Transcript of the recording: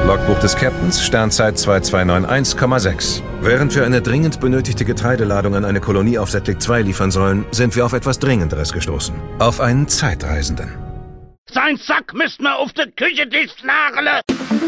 Logbuch des Captains, Sternzeit 2291,6. Während wir eine dringend benötigte Getreideladung an eine Kolonie auf Setlik 2 liefern sollen, sind wir auf etwas Dringenderes gestoßen. Auf einen Zeitreisenden. Sein Sack müsst mir auf den Küchentisch nageln!